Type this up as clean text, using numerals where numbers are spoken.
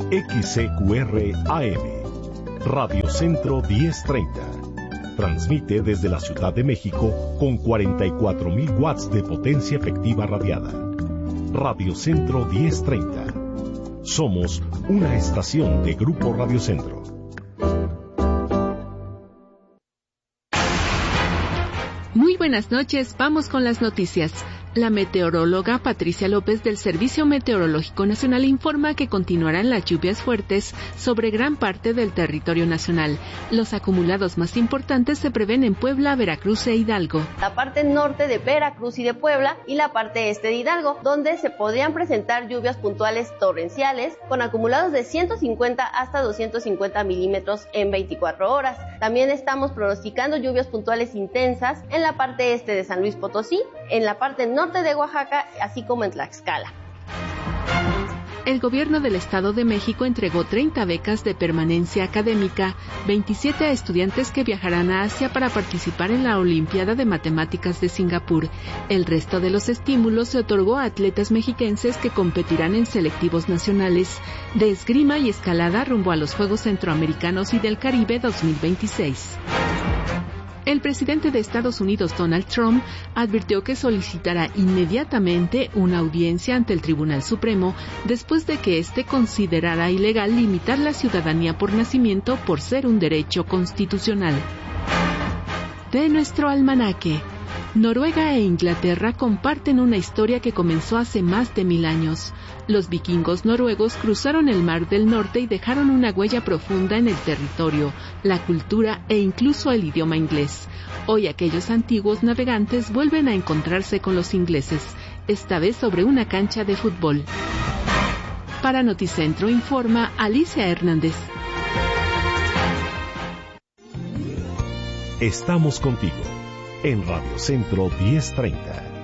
XCQR AM, Radio Centro 1030. Transmite desde la Ciudad de México con 44,000 watts de potencia efectiva radiada. Radio Centro 1030. Somos una estación de Grupo Radio Centro. Muy buenas noches, vamos con las noticias. La meteoróloga Patricia López del Servicio Meteorológico Nacional informa que continuarán las lluvias fuertes sobre gran parte del territorio nacional. Los acumulados más importantes se prevén en Puebla, Veracruz e Hidalgo. La parte norte de Veracruz y de Puebla y la parte este de Hidalgo, donde se podrían presentar lluvias puntuales torrenciales con acumulados de 150 hasta 250 milímetros en 24 horas. También estamos pronosticando lluvias puntuales intensas en la parte este de San Luis Potosí, en la parte norte de Oaxaca, así como en Tlaxcala. El gobierno del Estado de México entregó 30 becas de permanencia académica, 27 a estudiantes que viajarán a Asia para participar en la Olimpiada de Matemáticas de Singapur. El resto de los estímulos se otorgó a atletas mexiquenses que competirán en selectivos nacionales de esgrima y escalada rumbo a los Juegos Centroamericanos y del Caribe 2026. El presidente de Estados Unidos, Donald Trump, advirtió que solicitará inmediatamente una audiencia ante el Tribunal Supremo después de que éste considerara ilegal limitar la ciudadanía por nacimiento por ser un derecho constitucional. De nuestro almanaque. Noruega e Inglaterra comparten una historia que comenzó hace más de 1000 años. Los vikingos noruegos cruzaron el Mar del Norte y dejaron una huella profunda en el territorio, la cultura e incluso el idioma inglés. Hoy aquellos antiguos navegantes vuelven a encontrarse con los ingleses, esta vez sobre una cancha de fútbol. Para Noticentro informa Alicia Hernández. Estamos contigo en Radio Centro 1030.